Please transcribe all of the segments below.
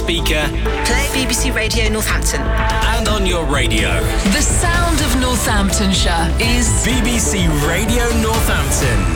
speaker, play BBC Radio Northampton, and on your radio. The sound of Northamptonshire is BBC Radio Northampton.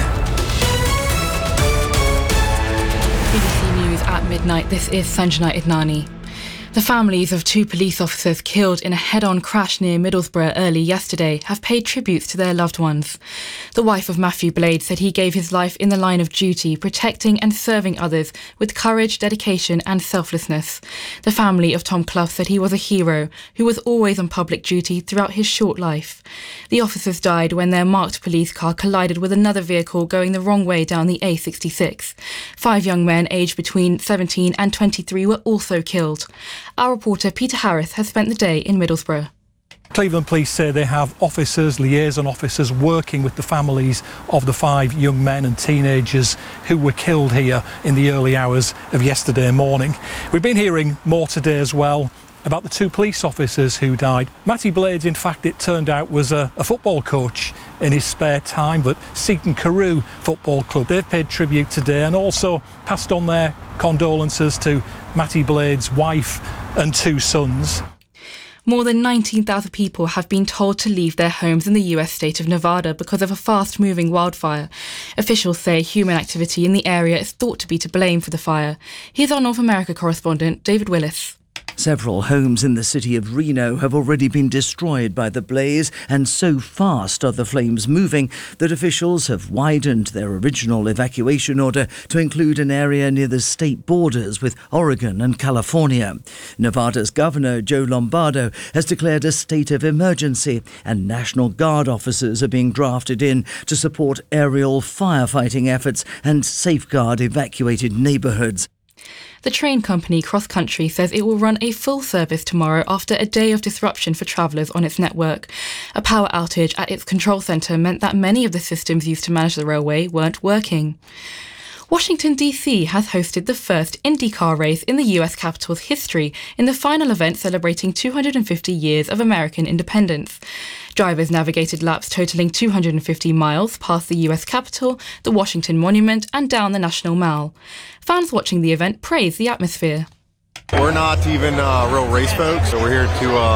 BBC News at midnight. This is Sanjana Idnani. The families of two police officers killed in a head-on crash near Middlesbrough early yesterday have paid tributes to their loved ones. The wife of Matthew Blade said he gave his life in the line of duty, protecting and serving others with courage, dedication and selflessness. The family of Tom Clough said he was a hero who was always on public duty throughout his short life. The officers died when their marked police car collided with another vehicle going the wrong way down the A66. 5 young men aged between 17 and 23 were also killed. Our reporter Peter Harris has spent the day in Middlesbrough. Cleveland Police say they have liaison officers working with the families of the 5 young men and teenagers who were killed here in the early hours of yesterday morning. We've been hearing more today as well about the 2 police officers who died. Matty Blades, in fact, it turned out, was a football coach in his spare time, but Seaton Carew Football Club, they've paid tribute today and also passed on their condolences to Matty Blades' wife and 2 sons. More than 19,000 people have been told to leave their homes in the US state of Nevada because of a fast-moving wildfire. Officials say human activity in the area is thought to be to blame for the fire. Here's our North America correspondent, David Willis. Several homes in the city of Reno have already been destroyed by the blaze, and so fast are the flames moving that officials have widened their original evacuation order to include an area near the state borders with Oregon and California. Nevada's Governor Joe Lombardo has declared a state of emergency, and National Guard officers are being drafted in to support aerial firefighting efforts and safeguard evacuated neighbourhoods. The train company Cross Country says it will run a full service tomorrow after a day of disruption for travellers on its network. A power outage at its control centre meant that many of the systems used to manage the railway weren't working. Washington, D.C. has hosted the first IndyCar race in the US capital's history in the final event celebrating 250 years of American independence. Drivers navigated laps totalling 250 miles past the US Capitol, the Washington Monument and down the National Mall. Fans watching the event praised the atmosphere. We're not even real race folks, so we're here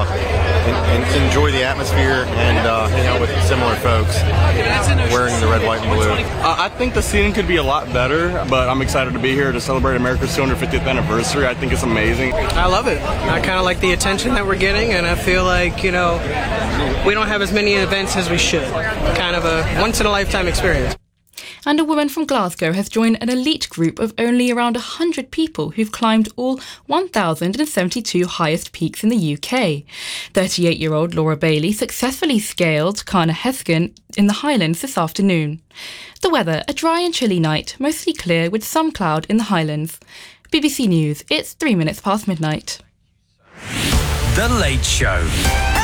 to enjoy the atmosphere and hang out with similar folks wearing the red, white, and blue. I think the seating could be a lot better, but I'm excited to be here to celebrate America's 250th anniversary. I think it's amazing. I love it. I kind of like the attention that we're getting, and I feel like, we don't have as many events as we should. Kind of a once-in-a-lifetime experience. And a woman from Glasgow has joined an elite group of only around 100 people who've climbed all 1,072 highest peaks in the UK. 38-year-old Laura Bailey successfully scaled Carna Heskin in the Highlands this afternoon. The weather, a dry and chilly night, mostly clear with some cloud in the Highlands. BBC News, it's 3 minutes past midnight. The Late Show.